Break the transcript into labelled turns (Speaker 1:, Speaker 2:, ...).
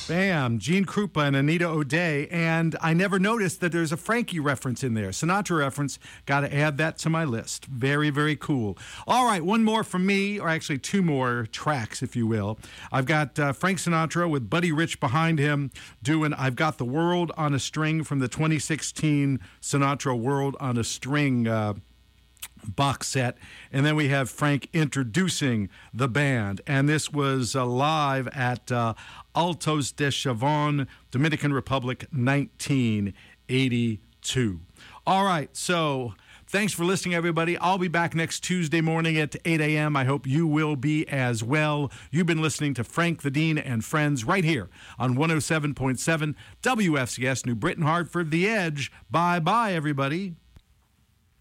Speaker 1: Bam, Gene Krupa and Anita O'Day, and I never noticed that there's a Frankie reference in there. Sinatra reference, got to add that to my list. Very, very cool. All right, one more from me, or actually two more tracks, if you will. I've got Frank Sinatra with Buddy Rich behind him doing I've Got the World on a String from the 2016 Sinatra World on a String box set. And then we have Frank introducing the band. And this was live at Altos de Chavon, Dominican Republic, 1982. All right, so thanks for listening, everybody. I'll be back next Tuesday morning at 8 a.m. I hope you will be as well. You've been listening to Frank the Dean and Friends right here on 107.7 WFCS, New Britain, Hartford, The Edge. Bye-bye, everybody.